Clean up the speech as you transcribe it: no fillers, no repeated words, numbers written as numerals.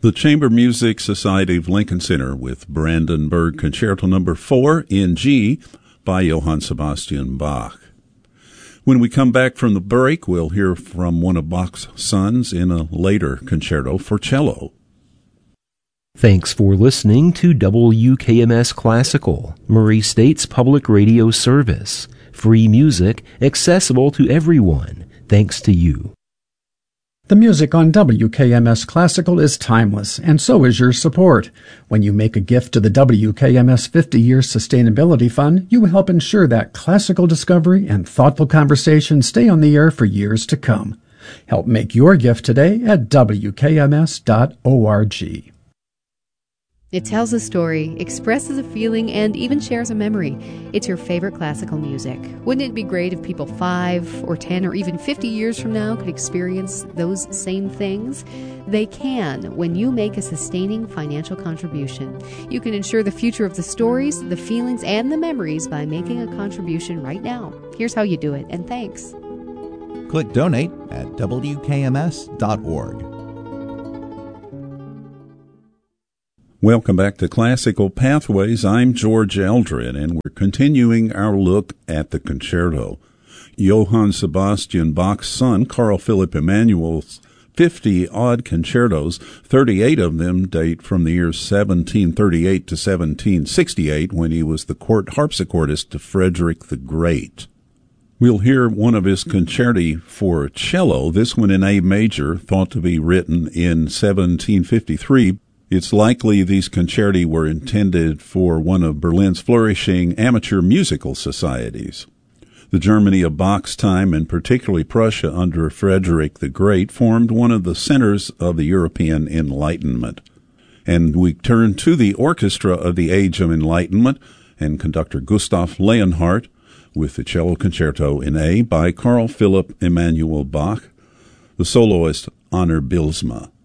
The Chamber Music Society of Lincoln Center with Brandenburg Concerto No. 4 in G by Johann Sebastian Bach. When we come back from the break, we'll hear from one of Bach's sons in a later concerto for cello. Thanks for listening to WKMS Classical, Murray State's public radio service. Free music accessible to everyone, thanks to you. The music on WKMS Classical is timeless, and so is your support. When you make a gift to the WKMS 50-Year Sustainability Fund, you help ensure that classical discovery and thoughtful conversation stay on the air for years to come. Help make your gift today at WKMS.org. It tells a story, expresses a feeling, and even shares a memory. It's your favorite classical music. Wouldn't it be great if people 5 or 10 or even 50 years from now could experience those same things? They can when you make a sustaining financial contribution. You can ensure the future of the stories, the feelings, and the memories by making a contribution right now. Here's how you do it, and thanks. Click Donate at WKMS.org. Welcome back to Classical Pathways. I'm George Eldred, and we're continuing our look at the concerto. Johann Sebastian Bach's son, Carl Philipp Emanuel's 50-odd concertos, 38 of them date from the years 1738 to 1768, when he was the court harpsichordist to Frederick the Great. We'll hear one of his concerti for cello, this one in A major, thought to be written in 1753. It's likely these concerti were intended for one of Berlin's flourishing amateur musical societies. The Germany of Bach's time, and particularly Prussia under Frederick the Great, formed one of the centers of the European Enlightenment. And we turn to the orchestra of the Age of Enlightenment and conductor Gustav Leonhardt with the cello concerto in A by Carl Philipp Emanuel Bach, the soloist Anner Bylsma.